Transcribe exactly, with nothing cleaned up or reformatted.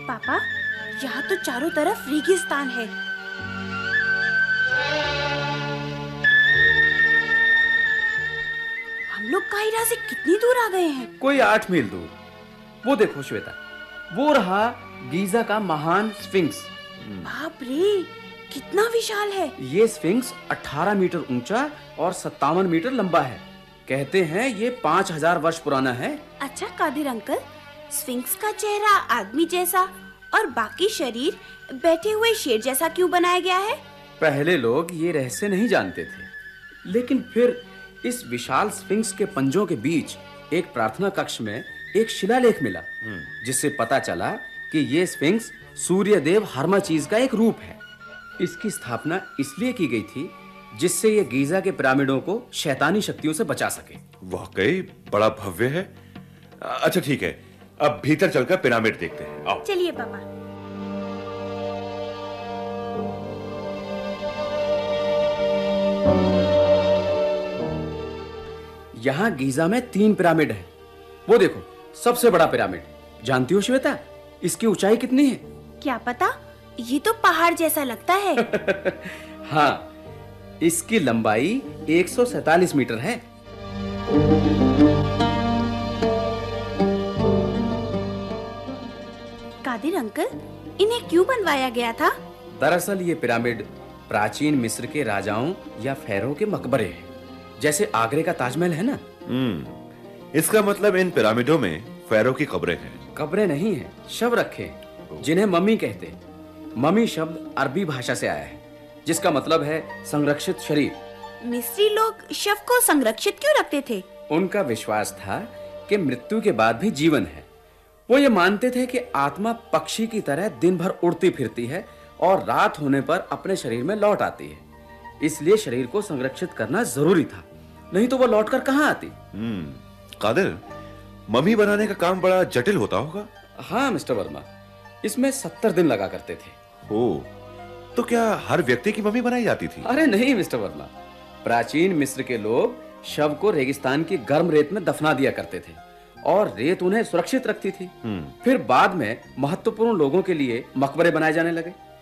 पापा, यहाँ तो चारों तरफ रेगिस्तान है। हम लोग काहिरा से कितनी दूर आ गए हैं? कोई आठ मील दूर। वो देखो श्वेता, वो रहा गीजा का महान स्फिंक्स। बाप रे, कितना विशाल है। ये स्फिंक्स अठारह मीटर ऊंचा और सत्तावन मीटर लंबा है। कहते हैं ये पाँच हजार वर्ष पुराना है। अच्छा कादिर अंकल, स्फिंक्स का चेहरा आदमी जैसा और बाकी शरीर बैठे हुए शेर जैसा क्यों बनाया गया है? पहले लोग ये रहस्य नहीं जानते थे, लेकिन फिर इस विशाल स्फिंक्स के पंजों के बीच एक प्रार्थना कक्ष में एक शिलालेख मिला, जिससे पता चला कि ये स्फिंक्स सूर्य देव हर्माचीज का एक रूप है। इसकी स्थापना इसलिए की गई थी जिससे ये गीजा के पिरामिडों को शैतानी शक्तियों से बचा सके। वाकई बड़ा भव्य है। अच्छा ठीक है, अब भीतर चलकर पिरामिड देखते हैं। आओ। चलिए पापा। यहाँ गीजा में तीन पिरामिड हैं। वो देखो, सबसे बड़ा पिरामिड। जानती हो श्वेता, इसकी ऊंचाई कितनी है? क्या पता, ये तो पहाड़ जैसा लगता है। हाँ, इसकी लंबाई एक सौ सैतालीस मीटर है। कादिर अंकल, इन्हें क्यों बनवाया गया था? दरअसल ये पिरामिड प्राचीन मिस्र के राजाओं या फेरों के मकबरे हैं, जैसे आगरे का ताजमहल है ना। हम्म, इसका मतलब इन पिरामिडों में फेरो की कब्रें हैं। कब्रें नहीं हैं, शव रखे हैं, जिन्हें मम्मी कहते हैं। मम्मी शब्द अरबी भाषा से आया है, जिसका मतलब है संरक्षित शरीर। मिस्री लोग शव को संरक्षित क्यों रखते थे? उनका विश्वास था कि मृत्यु के बाद भी जीवन है। वो ये मानते थे कि आत्मा पक्षी की तरह दिन भर उड़ती फिरती है और रात होने पर अपने शरीर में लौट आती है। इसलिए शरीर को संरक्षित करना जरूरी था, नहीं तो वो लौटकर कहाँ आती। हम्म, कादिर, मम्मी बनाने का काम बड़ा जटिल होता होगा। हाँ मिस्टर वर्मा, इसमें सत्तर दिन लगा करते थे। ओ, तो क्या हर व्यक्ति की मम्मी बनाई जाती थी? अरे नहीं मिस्टर वर्मा, प्राचीन मिस्र के लोग शव को रेगिस्तान की गर्म रेत में दफना दिया करते थे और रेत उन्हें सुरक्षित रखती थी। फिर बाद में महत्वपूर्ण लोगों के लिए मकबरे बनाए जाने लगे।